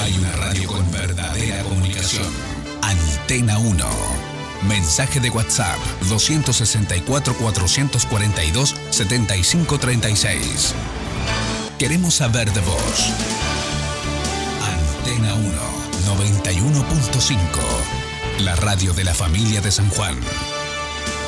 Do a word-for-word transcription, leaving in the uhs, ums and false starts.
hay una radio con verdadera comunicación. Antena uno. Mensaje de WhatsApp dos sesenta y cuatro, cuatrocientos cuarenta y dos, setenta y cinco treinta y seis. Queremos saber de vos. Antena uno, noventa y uno punto cinco. La radio de la familia de San Juan.